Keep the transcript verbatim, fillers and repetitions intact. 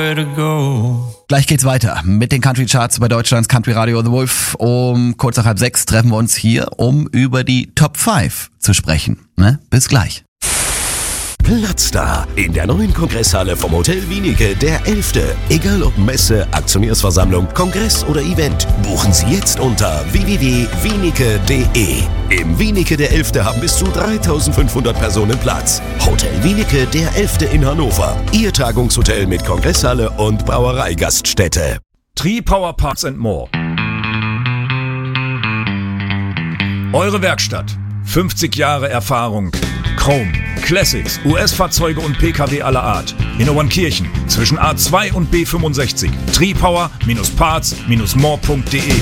nowhere to go. Gleich geht's weiter mit den Country Charts bei Deutschlands Country Radio The Wolf. Um kurz nach halb sechs treffen wir uns hier, um über die Top fünf zu sprechen. Ne? Bis gleich. Platz in der neuen Kongresshalle vom Hotel Wienicke, der elfte. Egal ob Messe, Aktionärsversammlung, Kongress oder Event, buchen Sie jetzt unter w w w punkt wienicke punkt de. Im Wienicke der elfte haben bis zu dreitausendfünfhundert Personen Platz. Hotel Wienicke der elfte in Hannover. Ihr Tagungshotel mit Kongresshalle und Brauereigaststätte. Tri-Power Parts and More. Eure Werkstatt. fünfzig Jahre Erfahrung. Chrome, Classics, U S-Fahrzeuge und P K W aller Art. In Obernkirchen zwischen A zwei und B fünfundsechzig. Tri-Power Parts More punkt de